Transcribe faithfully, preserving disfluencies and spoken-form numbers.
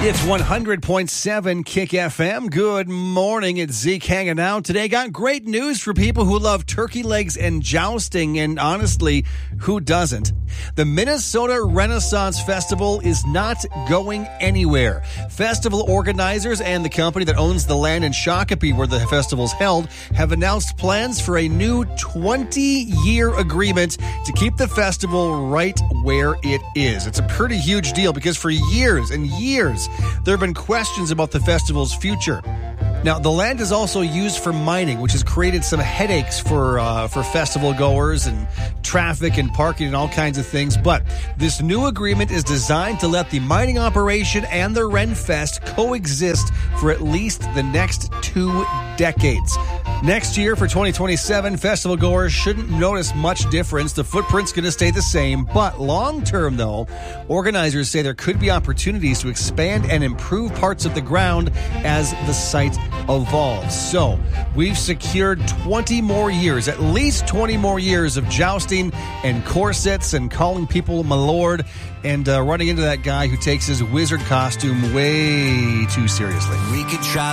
It's one hundred point seven Kick F M. Good morning. It's Zeke hanging out today. Got great news for people who love turkey legs and jousting, and honestly, who doesn't? The Minnesota Renaissance Festival is not going anywhere. Festival organizers and the company that owns the land in Shakopee where the festival's held have announced plans for a new twenty-year agreement to keep the festival right where it is. It's a pretty huge deal because for years and years, there have been questions about the festival's future. Now, the land is also used for mining, which has created some headaches for uh, for festival goers and traffic and parking and all kinds of things. But this new agreement is designed to let the mining operation and the Renfest coexist for at least the next two decades. Next year, for twenty twenty-seven, festival goers shouldn't notice much difference. The footprint's going to stay the same. But long-term, though, organizers say there could be opportunities to expand and improve parts of the ground as the site evolves. So we've secured twenty more years, at least twenty more years of jousting and corsets and calling people my lord and uh, running into that guy who takes his wizard costume way too seriously. We could try